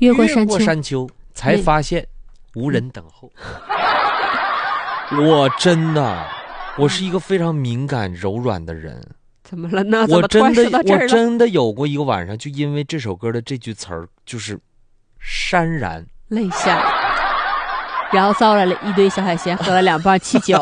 越过山丘，才发现无人等候。我真的，我是一个非常敏感柔软的人。 怎么了呢？ 我真的有过一个晚上，就因为这首歌的这句词儿，就是潸然泪下，然后造了一堆小海鲜，喝了2包气酒。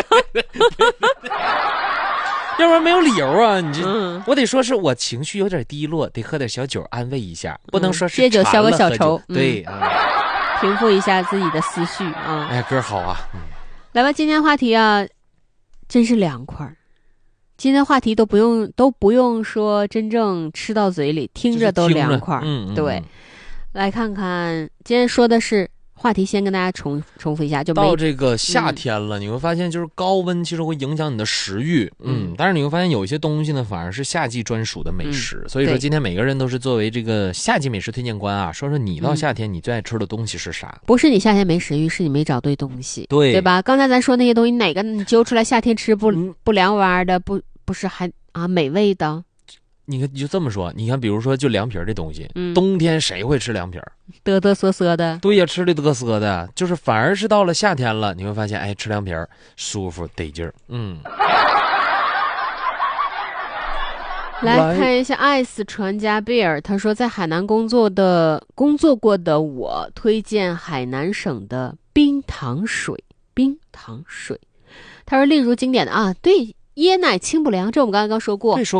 要不然没有理由啊！我得说是我情绪有点低落，得喝点小酒安慰一下，不能说是借酒消个小愁。 对， 平复一下自己的思绪啊。 哎，歌好啊。 来吧，今天话题啊，真是凉快。今天话题都不用说真正吃到嘴里，听着都凉快。对，来看看今天说的是话题，先跟大家重复一下，就到这个夏天了，你会发现就是高温其实会影响你的食欲，但是你会发现有一些东西呢反而是夏季专属的美食，所以说今天每个人都是作为这个夏季美食推荐官啊，说说你到夏天你最爱吃的东西是啥？ 不是你夏天没食欲，是你没找对东西， 对吧？刚才咱说那些东西，哪个你揪出来夏天吃不凉歪的，不是还美味的？ 你看，你就这么说，你看，比如说就凉皮这东西，冬天谁会吃凉皮？ 嘚嘚瑟瑟的。 对呀，吃的嘚瑟的，就是反而是到了夏天了，你会发现，哎，吃凉皮舒服得劲儿。 来看一下艾斯传家贝尔，他说在海南工作过的我推荐海南省的冰糖水。他说例如经典的啊，对，椰奶清补凉，这我们刚刚说过。